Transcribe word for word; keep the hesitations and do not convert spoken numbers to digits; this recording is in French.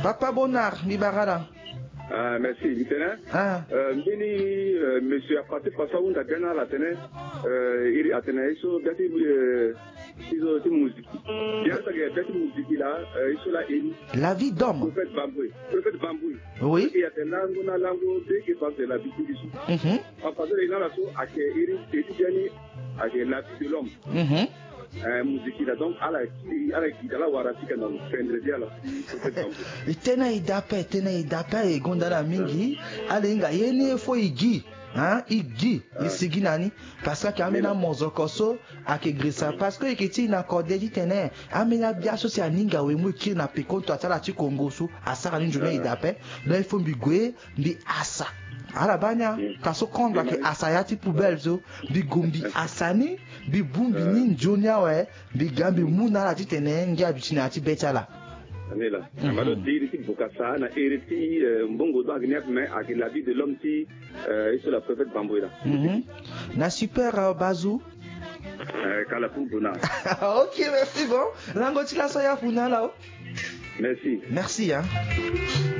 Papa Bonnard, Mibarala. Ah, merci. Maintenant, Ah. euh, Mini, euh, monsieur, à partir de ça, on a gagné la télé, euh, il a tenu, il a tenu, ils ont été musique. Il y a cette musique là, ils sont là, il. La vie d'homme. Prophète Bamboué. Prophète Bamboué. Oui. Il y a des langues, on a langue, dès qu'il parle de la vie du sous. Mhm. En passant, il y a la chose, à qui il est, à qui la vie de l'homme. Mhm. Musique là, donc, à la, à la, à la, warati, quand on fait un rédia là, prophète Bamboué. Tena idapa, tena idapa, e gondala mingi, alenga yene fo igi. Hein, igi, isigi nani, parce que amena mozokoso akegresa, parce que ekiti na kode di tene, amena biaso si aninga we mu ki na pekonto atala ti kongosu, asara ni journée idape, là il faut mbigwe, mbi asa. Ala banya, kaso kondo ake asayati poubelle zo, bi gumbi asani, bi bumbi ni njonia we, bi gambi muna la ti tene, ngia bichina ati betala. Là. Alors, dire ici, Bokassa, na hérité, Mbongo, Agnev, mais avec la vie de l'homme qui est sur la prophète Bamboué. Na super euh, Bazou. Kalafou Bouna. Ok, merci bon. Langoti la soya Funa là. Merci. Merci, hein.